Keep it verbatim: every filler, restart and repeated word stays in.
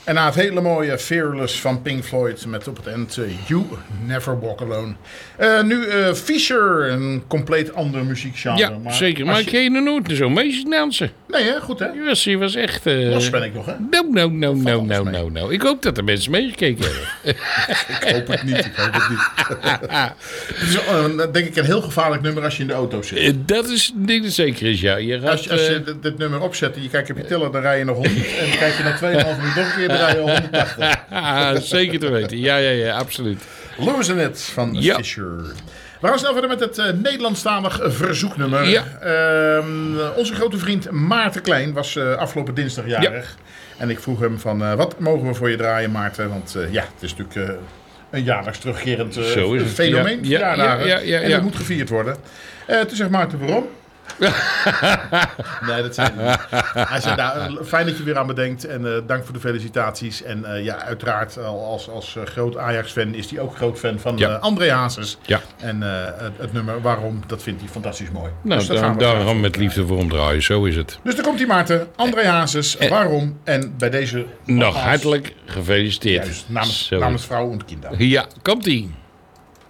En na het hele mooie Fearless van Pink Floyd met op het eind uh, You Never Walk Alone. Uh, nu uh, Fisher, een compleet ander muziekgenre. Ja, maar zeker. Maar ik je... ga je nog nooit zo mee zien dansen. Nee, hè? Goed, hè? Je was, je was echt... Uh... Los ben ik nog, hè? Nou, nou, nou, Valt nou, alles nou, mee. nou, nou. Ik hoop dat de mensen meegekeken hebben. Ik hoop het niet, ik hoop het niet. Het is uh, denk ik een heel gevaarlijk nummer als je in de auto zit. Uh, dat is een ding dat zeker is, ja. Je gaat, Als je, als je uh... dit, dit nummer opzet en je kijkt op je teller, dan rij je nog honderd. En dan kijk je na twee komma vijf minuut nog een keer, dan rij je honderdtachtig. Zeker te weten. Ja, ja, ja, absoluut. Losing It van Ja. Fisher. We gaan snel verder met het uh, Nederlandstalig verzoeknummer. Ja. Uh, onze grote vriend Maarten Klein was uh, afgelopen dinsdag jarig. Ja. En ik vroeg hem van, uh, wat mogen we voor je draaien, Maarten? Want uh, ja, het is natuurlijk uh, een jaarlijks terugkerend uh, fenomeen. Ja, ja, ja, ja, ja, en dat moet gevierd worden. Uh, toen zegt Maarten, waarom? Nee, dat zei hij niet. Hij zei, nou, fijn dat je weer aan me denkt en uh, dank voor de felicitaties. En uh, ja, uiteraard als, als uh, groot Ajax-fan is hij ook groot fan van ja. uh, André Hazes. Ja. En uh, het, het nummer Waarom, dat vindt hij fantastisch mooi. Nou, dus dat daar, gaan we daarom met liefde voor hem draaien, zo is het. Dus daar komt hij Maarten, André Hazes, en, Waarom. En bij deze... Nog hartelijk gefeliciteerd. Juist, namens, zo. namens vrouw en kinderen. Ja, komt-ie.